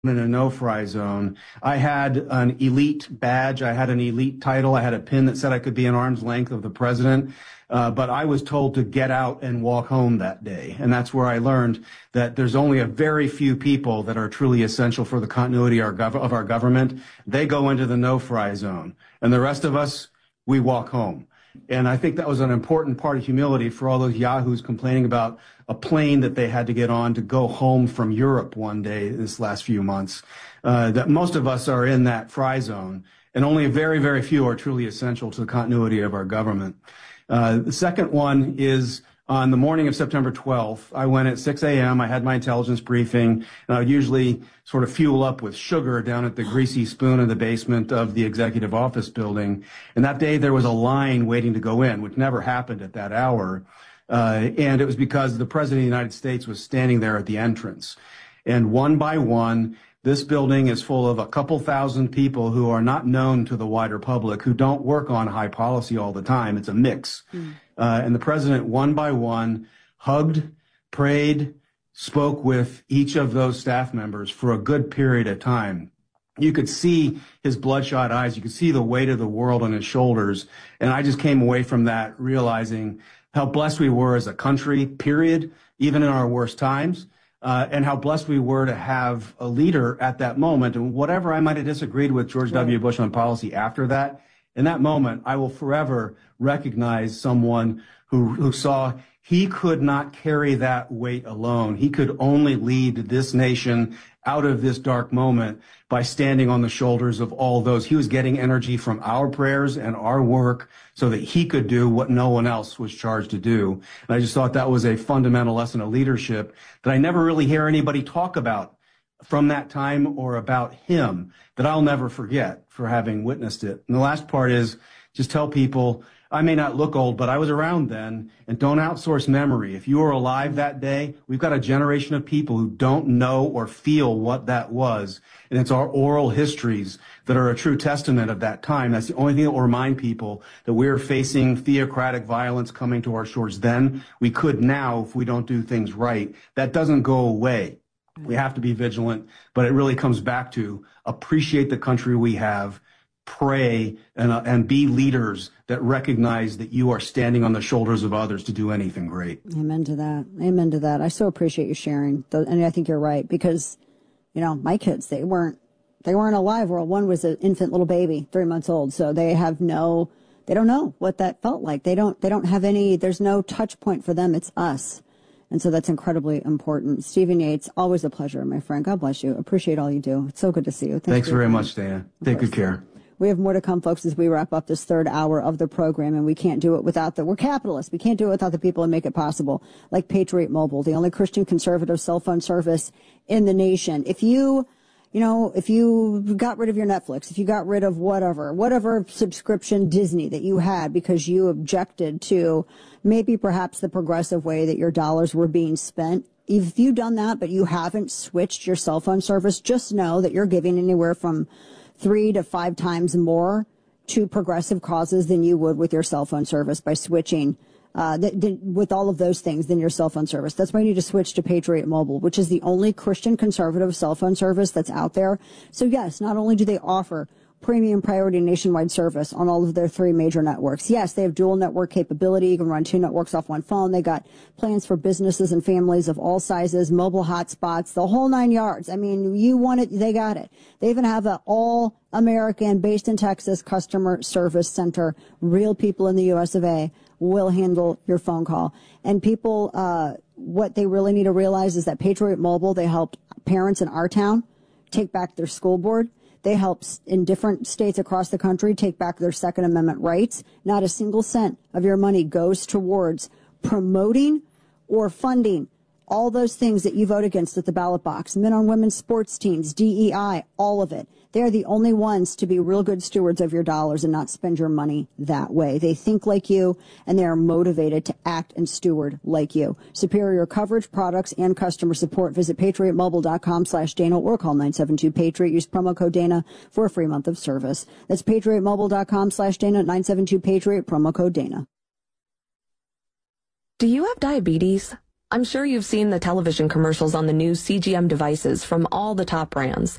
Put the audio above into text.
in a no-fly zone. I had an elite badge. I had an elite title. I had a pin that said I could be an arm's length of the president. But I was told to get out and walk home that day. And that's where I learned that there's only a very few people that are truly essential for the continuity of our government. They go into the no-fly zone. And the rest of us, we walk home. And I think that was an important part of humility for all those yahoos complaining about a plane that they had to get on to go home from Europe one day this last few months. That most of us are in that fry zone, and only a very, very few are truly essential to the continuity of our government. The second one is on the morning of September 12th. I went at 6 a.m. I had my intelligence briefing, and I would usually sort of fuel up with sugar down at the Greasy Spoon in the basement of the executive office building. And that day there was a line waiting to go in, which never happened at that hour. And it was because the President of the United States was standing there at the entrance. And one by one, this building is full of a couple thousand people who are not known to the wider public, who don't work on high policy all the time. It's a mix. And the president, one by one, hugged, prayed, spoke with each of those staff members for a good period of time. You could see his bloodshot eyes. You could see the weight of the world on his shoulders. And I just came away from that realizing how blessed we were as a country, period, even in our worst times. And how blessed we were to have a leader at that moment. And whatever I might have disagreed with George W. Bush on policy after that, in that moment, I will forever recognize someone who saw he could not carry that weight alone. He could only lead this nation out of this dark moment by standing on the shoulders of all those. He was getting energy from our prayers and our work so that he could do what no one else was charged to do. And I just thought that was a fundamental lesson of leadership that I never really hear anybody talk about from that time or about him, that I'll never forget for having witnessed it. And the last part is just tell people, I may not look old, but I was around then, and don't outsource memory. If you were alive that day, we've got a generation of people who don't know or feel what that was. And it's our oral histories that are a true testament of that time. That's the only thing that will remind people that we're facing theocratic violence coming to our shores then. We could now if we don't do things right. That doesn't go away. We have to be vigilant, but it really comes back to appreciate the country we have, pray, and be leaders that recognize that you are standing on the shoulders of others to do anything great. Amen to that. Amen to that. I so appreciate you sharing. And I think you're right, because, you know, my kids, they weren't alive. Well, one was an infant little baby, 3 months old. So they don't know what that felt like. They don't have there's no touch point for them. It's us. And so that's incredibly important. Stephen Yates, always a pleasure, my friend. God bless you. Appreciate all you do. It's so good to see you. Thanks very much, Dana. Take good care. We have more to come, folks, as we wrap up this third hour of the program, and we can't do it without we're capitalists. We can't do it without the people who make it possible, like Patriot Mobile, the only Christian conservative cell phone service in the nation. If you got rid of your Netflix, if you got rid of whatever subscription Disney that you had because you objected to maybe perhaps the progressive way that your dollars were being spent, if you've done that but you haven't switched your cell phone service, just know that you're giving anywhere from 3 to 5 times more to progressive causes than you would with your cell phone service by switching with all of those things than your cell phone service. That's why you need to switch to Patriot Mobile, which is the only Christian conservative cell phone service that's out there. So yes, not only do they offer premium priority nationwide service on all of their 3 major networks. Yes, they have dual network capability. You can run 2 networks off one phone. They got plans for businesses and families of all sizes, mobile hotspots, the whole 9 yards. I mean, you want it, they got it. They even have an all-American, based in Texas, customer service center. Real people in the U.S. of A. will handle your phone call. And people, what they really need to realize is that Patriot Mobile, they helped parents in our town take back their school board. They help in different states across the country take back their Second Amendment rights. Not a single cent of your money goes towards promoting or funding all those things that you vote against at the ballot box. Men on women's sports teams, DEI, all of it. They're the only ones to be real good stewards of your dollars and not spend your money that way. They think like you, and they are motivated to act and steward like you. Superior coverage, products, and customer support. Visit patriotmobile.com/Dana or call 972-PATRIOT. Use promo code Dana for a free month of service. That's patriotmobile.com/Dana, 972-PATRIOT, promo code Dana. Do you have diabetes? I'm sure you've seen the television commercials on the new CGM devices from all the top brands.